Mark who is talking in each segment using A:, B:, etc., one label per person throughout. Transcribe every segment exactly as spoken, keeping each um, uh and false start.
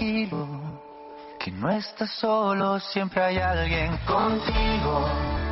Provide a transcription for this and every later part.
A: tranquilo, que no estás solo, siempre hay alguien contigo,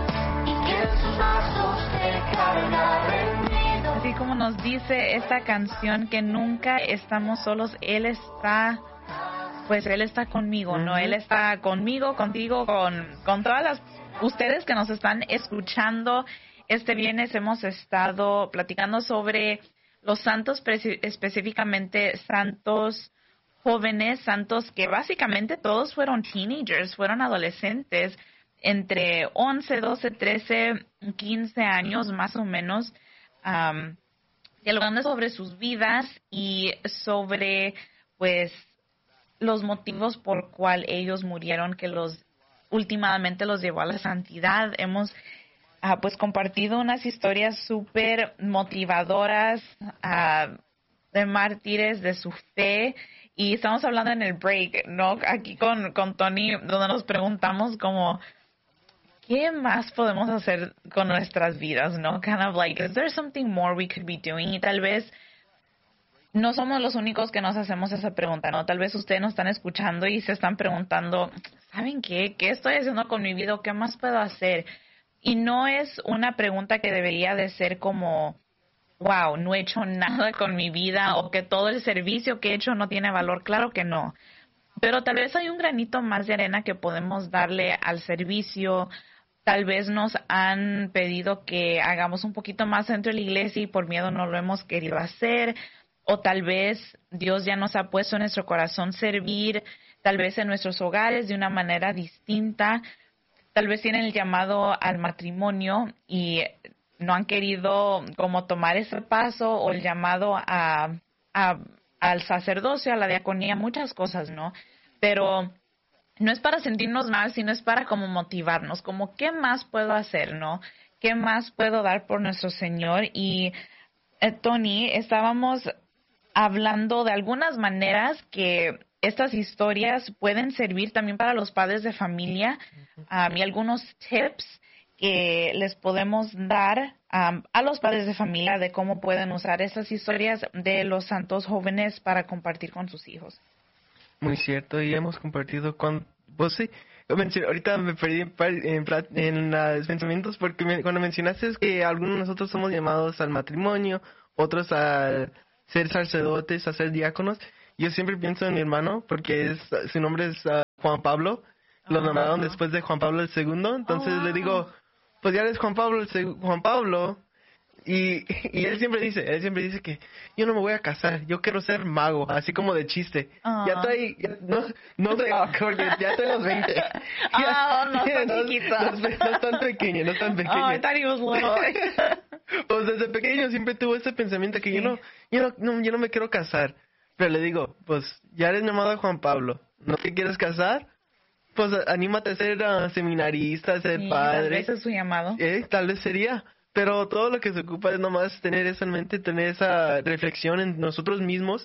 A: y que en sus brazos te carga rendido.
B: Así como nos dice esta canción, que nunca estamos solos, Él está, pues Él está conmigo, uh-huh. ¿no? Él está conmigo, contigo, con, con todas las, ustedes que nos están escuchando. Este viernes hemos estado platicando sobre los santos, específicamente santos jóvenes, santos que básicamente todos fueron teenagers, fueron adolescentes, entre once, doce, trece, quince años más o menos, um, dialogando sobre sus vidas y sobre, pues, los motivos por cual ellos murieron, que los últimamente los llevó a la santidad. Hemos Uh, pues compartido unas historias súper motivadoras uh, de mártires de su fe, y estamos hablando en el break, ¿no? Aquí con, con Tony, donde nos preguntamos como, ¿qué más podemos hacer con nuestras vidas, no? Kind of like, is there something more we could be doing? Y tal vez no somos los únicos que nos hacemos esa pregunta, ¿no? Tal vez ustedes nos están escuchando y se están preguntando, ¿saben qué? ¿Qué estoy haciendo con mi vida? ¿Qué más puedo hacer? Y no es una pregunta que debería de ser como, wow, no he hecho nada con mi vida, o que todo el servicio que he hecho no tiene valor. Claro que no. Pero tal vez hay un granito más de arena que podemos darle al servicio. Tal vez nos han pedido que hagamos un poquito más dentro de la iglesia y por miedo no lo hemos querido hacer. O tal vez Dios ya nos ha puesto en nuestro corazón servir, tal vez en nuestros hogares de una manera distinta. Tal vez tienen el llamado al matrimonio y no han querido como tomar ese paso, o el llamado a, a al sacerdocio, a la diaconía, muchas cosas, ¿no? Pero no es para sentirnos mal, sino es para como motivarnos, como ¿qué más puedo hacer, no? ¿Qué más puedo dar por nuestro Señor? Y eh, Tony, estábamos hablando de algunas maneras que estas historias pueden servir también para los padres de familia, um, y algunos tips que les podemos dar um, a los padres de familia de cómo pueden usar estas historias de los santos jóvenes para compartir con sus hijos.
C: Muy cierto, y hemos compartido con... Pues sí, ahorita me perdí en, en, en los pensamientos porque me, cuando mencionaste que algunos de nosotros somos llamados al matrimonio, otros a ser sacerdotes, a ser diáconos. Yo siempre pienso en mi hermano, porque es, su nombre es uh, Juan Pablo. Lo nombraron uh-huh. después de Juan Pablo el segundo. Entonces oh, le digo, pues ya eres Juan Pablo el seg- Juan Pablo. Y, y él siempre dice, él siempre dice que yo no me voy a casar, yo quiero ser mago, así como de chiste. Uh-huh. Ya estoy, ya, no, no sé, porque ya estoy en los veinte.
B: Ah, oh, no,
C: ya,
B: tan chiquita.
C: No, no, no es tan pequeño, no es tan pequeño.
B: Oh, I thought he was little.
C: Pues desde pequeño siempre tuve ese pensamiento que sí. yo no, yo no, no, yo no me quiero casar. Pero le digo, pues ya eres llamado a Juan Pablo, ¿no te quieres casar? Pues anímate a ser uh, seminarista, a ser sí, padre.
B: Tal vez es su llamado.
C: Eh, tal vez sería, pero todo lo que se ocupa es nomás tener eso en mente, tener esa reflexión en nosotros mismos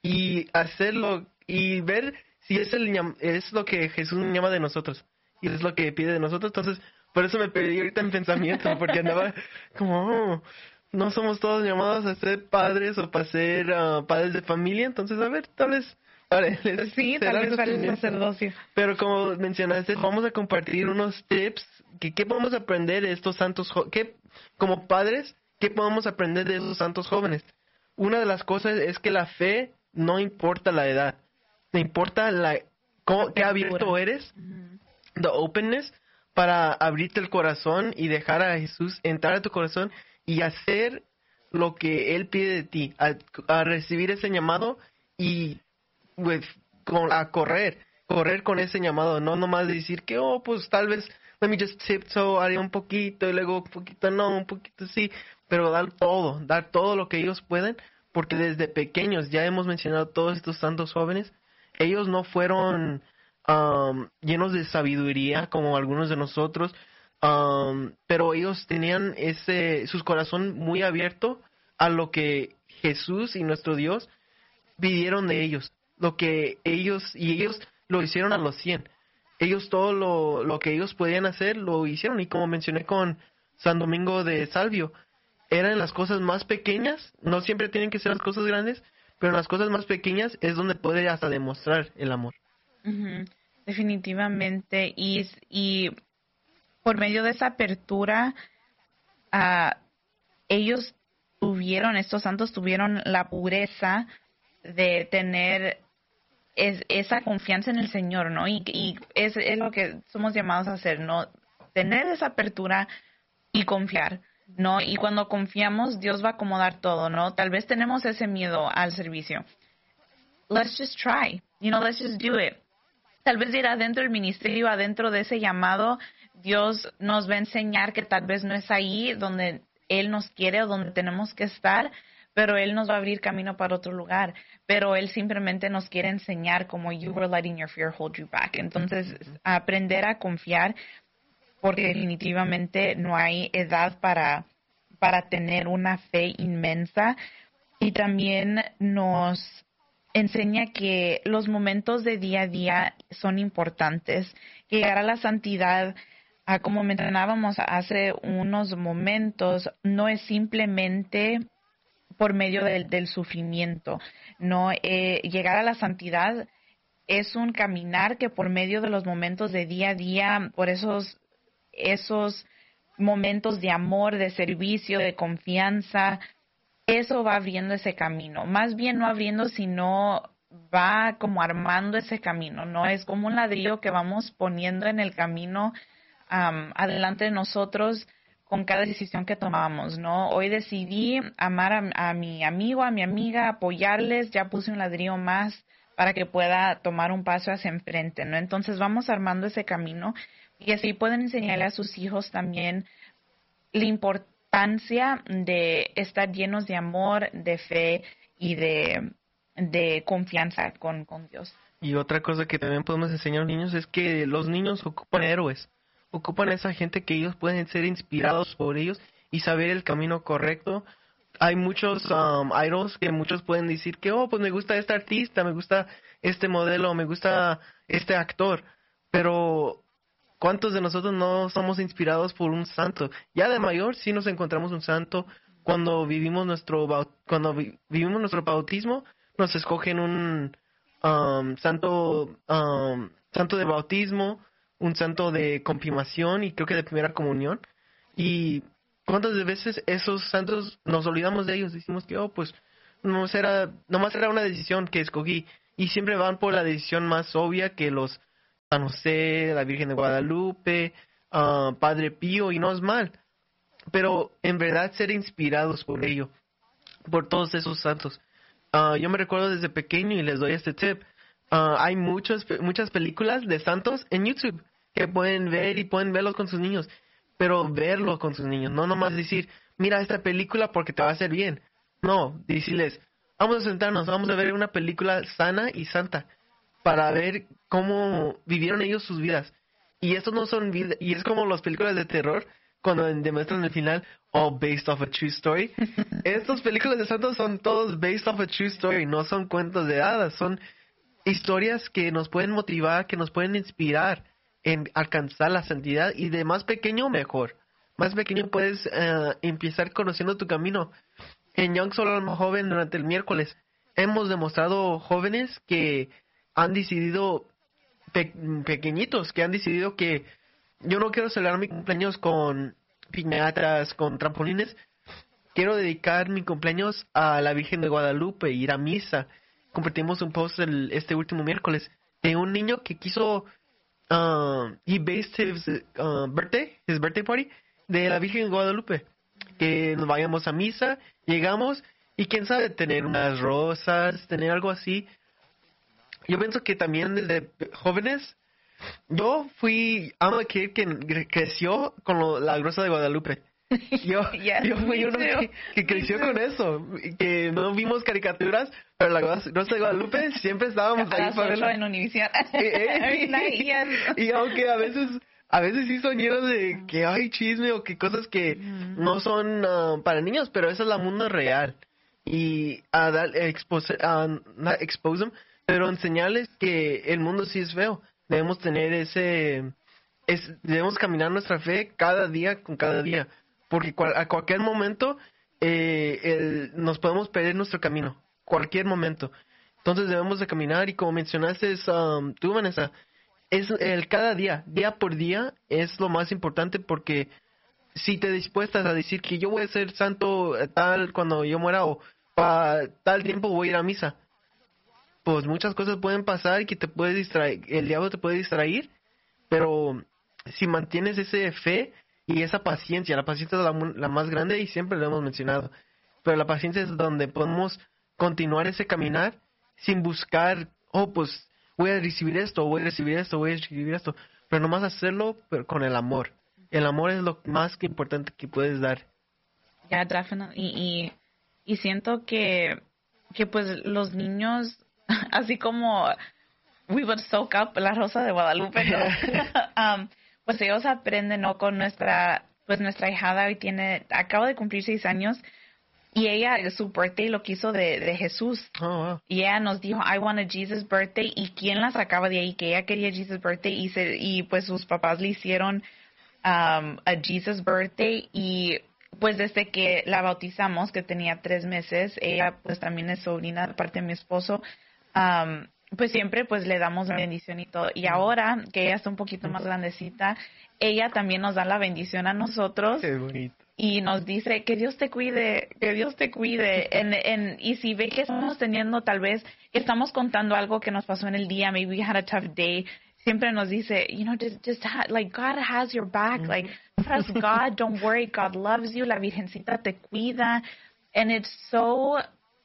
C: y hacerlo y ver si es, el, es lo que Jesús llama de nosotros y es lo que pide de nosotros. Entonces, por eso me perdí ahorita en pensamiento, porque andaba como... Oh, no somos todos llamados a ser padres o para ser uh, padres de familia, entonces a ver, tal vez vale,
B: sí, tal vez para el sacerdocio.
C: Pero como mencionaste, vamos a compartir unos tips que qué podemos aprender de estos santos jo- qué como padres, qué podemos aprender de esos santos jóvenes. Una de las cosas es que la fe no importa la edad, te importa la cómo, qué abierto eres, uh-huh. the openness para abrirte el corazón y dejar a Jesús entrar a tu corazón y hacer lo que Él pide de ti, a, a recibir ese llamado y with, con, a correr, correr con ese llamado, no nomás decir que, oh, pues tal vez, let me just tiptoe, haré un poquito y luego un poquito no, un poquito sí, pero dar todo, dar todo lo que ellos pueden, porque desde pequeños, ya hemos mencionado todos estos santos jóvenes, ellos no fueron um, llenos de sabiduría como algunos de nosotros, Um, pero ellos tenían ese su corazón muy abierto a lo que Jesús y nuestro Dios pidieron de ellos, lo que ellos y ellos lo hicieron a los cien. Ellos todo lo, lo que ellos podían hacer lo hicieron, y como mencioné con San Domingo de Salvio, eran las cosas más pequeñas, no siempre tienen que ser las cosas grandes, pero en las cosas más pequeñas es donde puede hasta demostrar el amor.
B: Uh-huh. Definitivamente, y, y por medio de esa apertura, uh, ellos tuvieron, estos santos tuvieron la pureza de tener es, esa confianza en el Señor, ¿no? Y, y es, es lo que somos llamados a hacer, ¿no? Tener esa apertura y confiar, ¿no? Y cuando confiamos, Dios va a acomodar todo, ¿no? Tal vez tenemos ese miedo al servicio. Let's just try, you know, let's just do it. Tal vez ir adentro del ministerio, adentro de ese llamado, Dios nos va a enseñar que tal vez no es ahí donde Él nos quiere o donde tenemos que estar, pero Él nos va a abrir camino para otro lugar. Pero Él simplemente nos quiere enseñar como you were letting your fear hold you back. Entonces, aprender a confiar, porque definitivamente no hay edad para, para tener una fe inmensa. Y también nos enseña que los momentos de día a día son importantes. Que llegar a la santidad, ah, como mencionábamos hace unos momentos, no es simplemente por medio del, del sufrimiento. No, eh, llegar a la santidad es un caminar que por medio de los momentos de día a día, por esos, esos momentos de amor, de servicio, de confianza, eso va abriendo ese camino. Más bien no abriendo, sino va como armando ese camino, ¿no? Es como un ladrillo que vamos poniendo en el camino um, adelante de nosotros con cada decisión que tomamos, ¿no? Hoy decidí amar a, a mi amigo, a mi amiga, apoyarles, ya puse un ladrillo más para que pueda tomar un paso hacia enfrente, ¿no? Entonces vamos armando ese camino y así pueden enseñarle a sus hijos también la importancia de estar llenos de amor, de fe y de, de confianza con, con Dios.
C: Y otra cosa que también podemos enseñar a los niños es que los niños ocupan héroes, ocupan esa gente que ellos pueden ser inspirados por ellos y saber el camino correcto. Hay muchos um, idols que muchos pueden decir que, oh, pues me gusta este artista, me gusta este modelo, me gusta este actor, pero ¿cuántos de nosotros no somos inspirados por un santo? Ya de mayor sí nos encontramos un santo. Cuando vivimos nuestro cuando vi, vivimos nuestro bautismo, nos escogen un um, santo um, santo de bautismo, un santo de confirmación y creo que de primera comunión. Y cuántas de veces esos santos nos olvidamos de ellos, decimos que oh pues no será, nomás era una decisión que escogí, y siempre van por la decisión más obvia que los San José, la Virgen de Guadalupe, uh, Padre Pío, y no es mal, pero en verdad ser inspirados por ello, por todos esos santos. Uh, yo me recuerdo desde pequeño y les doy este tip. Uh, hay muchos, muchas películas de santos en YouTube que pueden ver y pueden verlos con sus niños, pero verlos con sus niños, no nomás decir, mira esta película porque te va a hacer bien. No, decirles, vamos a sentarnos, vamos a ver una película sana y santa para ver cómo vivieron ellos sus vidas. Y estos no son vidas, y es como las películas de terror cuando demuestran al final, all based off a true story. Estas películas de santos son todos based off a true story, no son cuentos de hadas, son historias que nos pueden motivar, que nos pueden inspirar en alcanzar la santidad, y de más pequeño mejor. Más pequeño puedes uh, empezar conociendo tu camino. En Young Soul Alma Joven durante el miércoles hemos demostrado jóvenes que han decidido, pe- pequeñitos, que han decidido que yo no quiero celebrar mi cumpleaños con piñatas, con trampolines. Quiero dedicar mi cumpleaños a la Virgen de Guadalupe, ir a misa. Compartimos un post el, este último miércoles de un niño que quiso, uh, he based his uh, birthday, his birthday party, de la Virgen de Guadalupe. Que nos vayamos a misa, llegamos, y quién sabe, tener unas rosas, tener algo así. Yo pienso que también desde jóvenes, yo fui, I'm a kid que creció con lo, la rosa de Guadalupe. Yo,
B: yes,
C: yo fui uno
B: too.
C: que, que creció con eso, que no vimos caricaturas, pero la rosa de Guadalupe siempre estábamos ahí para verla.
B: En Univision.
C: Eh, eh, y aunque a veces, a veces sí son llenos de que hay chisme o que cosas que mm. no son uh, para niños, pero esa es la mundo real. Y a dar, expose, a, not expose them, pero enseñarles que el mundo sí es feo. Debemos tener ese, es, debemos caminar nuestra fe cada día con cada día, porque cual, a cualquier momento eh, el, nos podemos perder nuestro camino. cualquier momento. Entonces debemos de caminar y como mencionaste um, tú, Vanessa, es el cada día, día por día es lo más importante porque si te dispuestas a decir que yo voy a ser santo eh, tal cuando yo muera o para tal tiempo voy a ir a misa, pues muchas cosas pueden pasar y que te puede distraer, el diablo te puede distraer, pero si mantienes ese fe y esa paciencia, la paciencia es la, mu- la más grande y siempre lo hemos mencionado, pero la paciencia es donde podemos continuar ese caminar sin buscar, oh, pues voy a recibir esto, voy a recibir esto, voy a recibir esto, pero nomás hacerlo pero con el amor. El amor es lo más que importante que puedes dar.
B: Ya, definitely. Y, y, y siento que, que pues los niños, así como we would soak up la Rosa de Guadalupe, ¿no? um, pues ellos aprenden, ¿no? Con nuestra, pues nuestra hijada hoy tiene, acaba de cumplir seis años y ella, su birthday lo quiso de, de Jesús.
C: Oh, wow.
B: Y ella nos dijo, I want a Jesus birthday. ¿Y quién la sacaba de ahí? Que ella quería Jesus birthday y, se, y pues sus papás le hicieron um, a Jesus birthday. Y pues desde que la bautizamos, que tenía tres meses, ella pues también es sobrina de parte de mi esposo, um, pues siempre pues le damos la bendición y todo. Y ahora que ella está un poquito más grandecita, ella también nos da la bendición a nosotros.
C: Qué bonito.
B: Y nos dice que Dios te cuide, que Dios te cuide. En, en, y si ve que estamos teniendo tal vez, que estamos contando algo que nos pasó en el día, maybe we had a tough day, siempre nos dice, you know, just, just ha, like God has your back, like trust God, don't worry, God loves you, la Virgencita te cuida. And it's so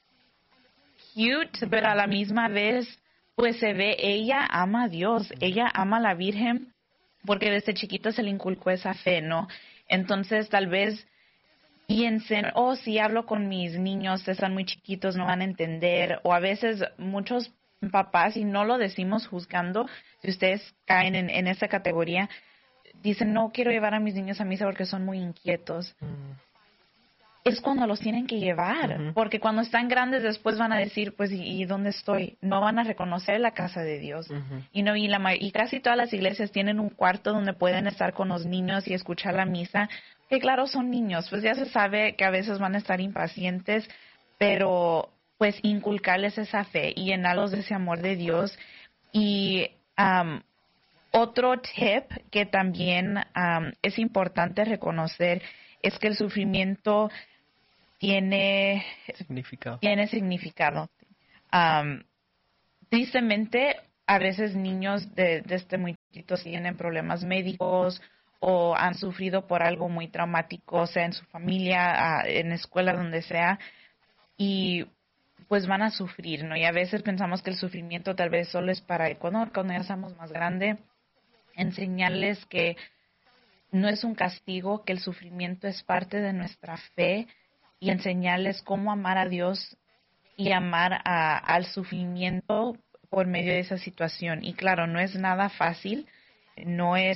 B: cute, pero a la misma vez, pues se ve, ella ama a Dios, ella ama a la Virgen, porque desde chiquita se le inculcó esa fe, ¿no? Entonces, tal vez piensen, oh, si hablo con mis niños, están muy chiquitos, no van a entender. O a veces muchos papás, y no lo decimos juzgando, si ustedes caen en, en esa categoría, dicen, no quiero llevar a mis niños a misa porque son muy inquietos.
C: Mm.
B: Es cuando los tienen que llevar,
C: Ujú.
B: porque cuando están grandes después van a decir, pues, ¿y, y dónde estoy? No van a reconocer la casa de Dios.
C: Ujú.
B: Y no y la ma- y casi todas las iglesias tienen un cuarto donde pueden estar con los niños y escuchar la misa, que claro, son niños, pues ya se sabe que a veces van a estar impacientes, pero pues inculcarles esa fe y llenarlos de ese amor de Dios. Y am, otro tip que también am, es importante reconocer es que el sufrimiento tiene
C: Significado.
B: tiene significado. Um, tristemente, a veces niños de, desde muy chiquitos tienen problemas médicos o han sufrido por algo muy traumático, sea en su familia, ah, en la escuela, donde sea, y pues van a sufrir, ¿no? Y a veces pensamos que el sufrimiento tal vez solo es para Ecuador, cuando ya somos más grandes, enseñarles que no es un castigo, que el sufrimiento es parte de nuestra fe y enseñarles cómo amar a Dios y amar a, al sufrimiento por medio de esa situación. Y claro, no es nada fácil, no es,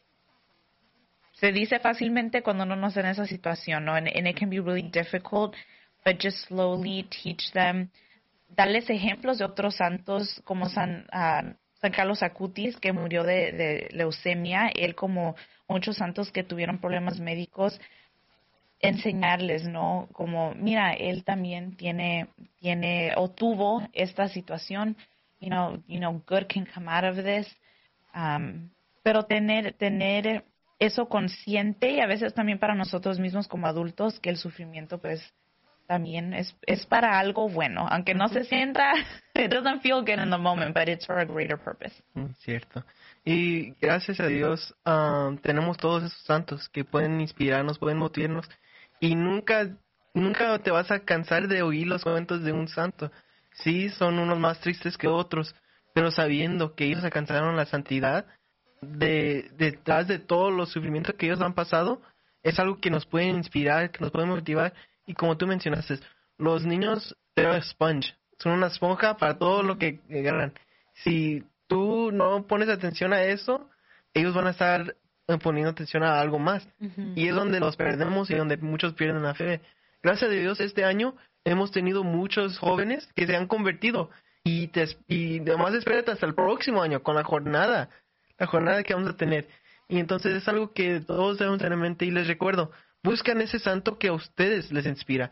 B: se dice fácilmente cuando uno no está en esa situación, ¿no? And, and it can be really difficult, but just slowly teach them, darles ejemplos de otros santos como San, uh, San Carlos Acutis, que murió de, de leucemia, él como muchos santos que tuvieron problemas médicos, enseñarles, ¿no? Como, mira, él también tiene, tiene, o tuvo esta situación, you know, you know, good can come out of this, um, pero tener, tener eso consciente y a veces también para nosotros mismos como adultos, que el sufrimiento, pues, también es, es para algo bueno, aunque no se sienta, it doesn't feel good in the moment, but it's for a greater purpose.
C: Mm, Cierto. Y gracias a Dios ah, tenemos todos esos santos que pueden inspirarnos, pueden motivarnos y nunca nunca te vas a cansar de oír los cuentos de un santo. Sí, son unos más tristes que otros, pero sabiendo que ellos alcanzaron la santidad de detrás de todos los sufrimientos que ellos han pasado, es algo que nos puede inspirar, que nos puede motivar. Y como tú mencionaste, los niños they're a sponge, son una esponja para todo lo que agarran. Si tú no pones atención a eso, ellos van a estar poniendo atención a algo más.
B: Uh-huh.
C: Y es donde los perdemos y donde muchos pierden la fe. Gracias a Dios, este año hemos tenido muchos jóvenes que se han convertido. Y, te, y además espérate hasta el próximo año con la jornada, la jornada que vamos a tener. Y entonces es algo que todos debemos tener en mente. Y les recuerdo, buscan ese santo que a ustedes les inspira.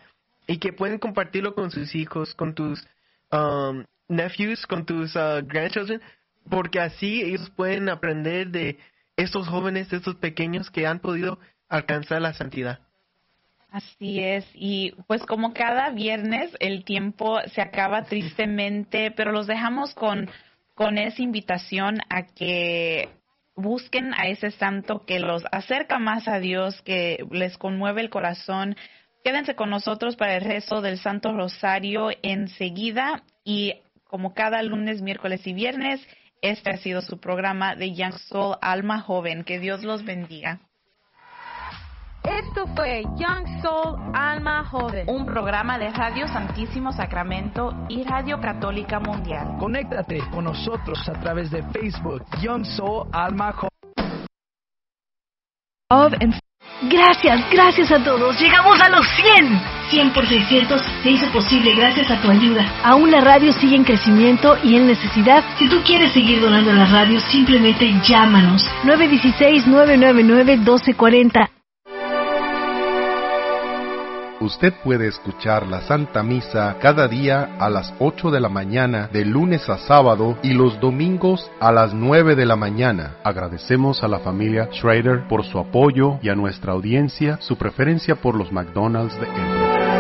C: y que pueden compartirlo con sus hijos, con tus um, nephews, con tus uh, grandchildren, porque así ellos pueden aprender de estos jóvenes, de estos pequeños que han podido alcanzar la santidad.
B: Así es, y pues como cada viernes el tiempo se acaba tristemente, pero los dejamos con, con esa invitación a que busquen a ese santo que los acerca más a Dios, que les conmueve el corazón. Quédense con nosotros para el rezo del Santo Rosario enseguida, y como cada lunes, miércoles y viernes, este ha sido su programa de Young Soul, Alma Joven. Que Dios los bendiga.
D: Esto fue Young Soul, Alma Joven,
B: Un programa de Radio Santísimo Sacramento y Radio Católica Mundial.
E: Conéctate con nosotros a través de Facebook, Young Soul, Alma Joven.
F: Gracias, gracias a todos. Llegamos a los cien. cien por seiscientos se hizo posible gracias a tu ayuda. Aún la radio sigue en crecimiento y en necesidad. Si tú quieres seguir donando a la radio, simplemente llámanos. nueve uno seis, nueve nueve nueve, uno dos cuatro cero.
G: Usted puede escuchar la Santa Misa cada día a las ocho de la mañana, de lunes a sábado, y los domingos a las nueve de la mañana. Agradecemos a la familia Schrader por su apoyo y a nuestra audiencia su preferencia por los McDonald's de Edmonton.